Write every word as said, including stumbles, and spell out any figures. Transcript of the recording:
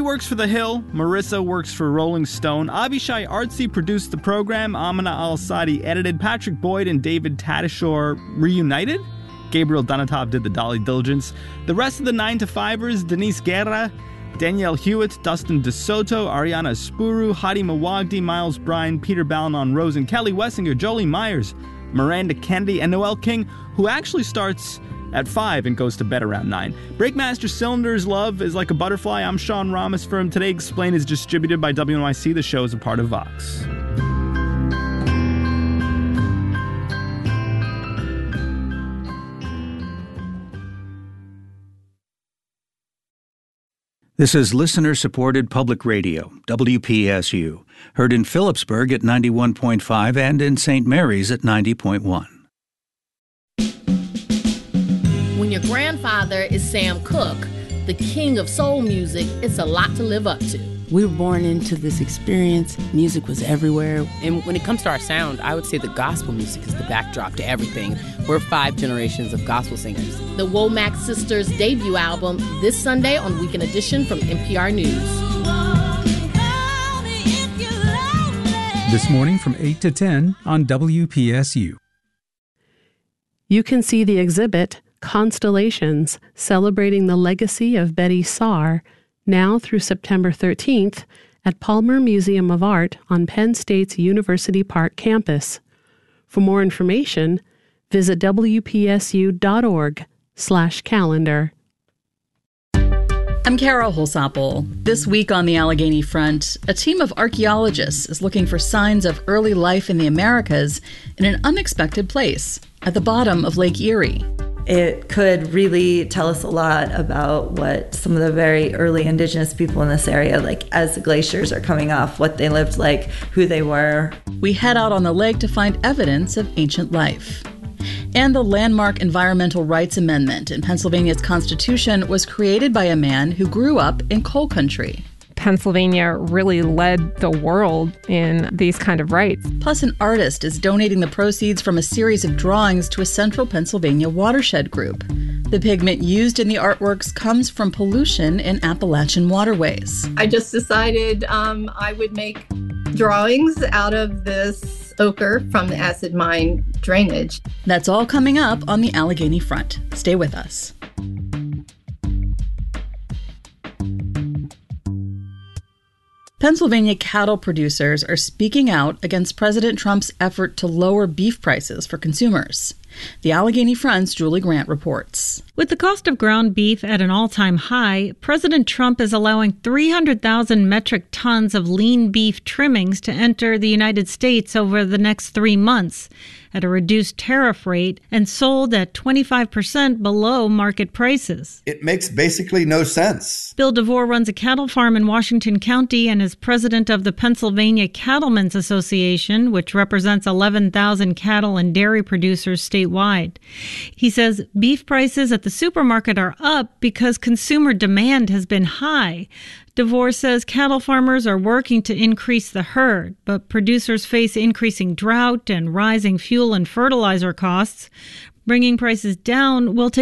works for The Hill. Marissa works for Rolling Stone. Avishai Artsy produced the program. Amina Al-Sadi edited. Patrick Boyd and David Tadashore reunited. Gabriel Donatov did the Dolly Diligence. The rest of the nine to fivers, Denise Guerra, Danielle Hewitt, Dustin DeSoto, Ariana Spuru, Hadi Mawagdi, Miles Bryan, Peter Balanon, Rose and Kelly Wessinger, Jolie Myers, Miranda Kennedy, and Noel King, who actually starts at five and goes to bed around nine. Breakmaster Cylinder's Love is Like a Butterfly. I'm Sean Ramos from Today Explained is distributed by W N Y C. The show is a part of Vox. This is listener-supported public radio, W P S U, heard in Phillipsburg at ninety-one point five and in Saint Mary's at ninety point one. When your grandfather is Sam Cooke, the king of soul music, it's a lot to live up to. We were born into this experience. Music was everywhere. And when it comes to our sound, I would say the gospel music is the backdrop to everything. We're five generations of gospel singers. The Womack Sisters' debut album this Sunday on Weekend Edition from N P R News. This morning from eight to ten on W P S U. You can see the exhibit Constellations, celebrating the legacy of Betty Saar, now through September thirteenth at Palmer Museum of Art on Penn State's University Park campus. For more information, visit wpsu.org slash calendar. I'm Carol Holsapple. This week on the Allegheny Front, a team of archaeologists is looking for signs of early life in the Americas in an unexpected place, at the bottom of Lake Erie. It could really tell us a lot about what some of the very early indigenous people in this area, like as the glaciers are coming off, what they lived like, who they were. We head out on the lake to find evidence of ancient life. And the landmark Environmental Rights Amendment in Pennsylvania's Constitution was created by a man who grew up in coal country. Pennsylvania really led the world in these kind of rights. Plus, an artist is donating the proceeds from a series of drawings to a central Pennsylvania watershed group. The pigment used in the artworks comes from pollution in Appalachian waterways. I just decided um, I would make drawings out of this ochre from the acid mine drainage. That's all coming up on the Allegheny Front. Stay with us. Pennsylvania cattle producers are speaking out against President Trump's effort to lower beef prices for consumers. The Allegheny Front's Julie Grant reports. With the cost of ground beef at an all-time high, President Trump is allowing three hundred thousand metric tons of lean beef trimmings to enter the United States over the next three months at a reduced tariff rate and sold at twenty-five percent below market prices. It makes basically no sense. Bill DeVore runs a cattle farm in Washington County and is president of the Pennsylvania Cattlemen's Association, which represents eleven thousand cattle and dairy producers statewide. He says beef prices at the supermarket are up because consumer demand has been high. DeVore says cattle farmers are working to increase the herd, but producers face increasing drought and rising fuel and fertilizer costs. Bringing prices down will take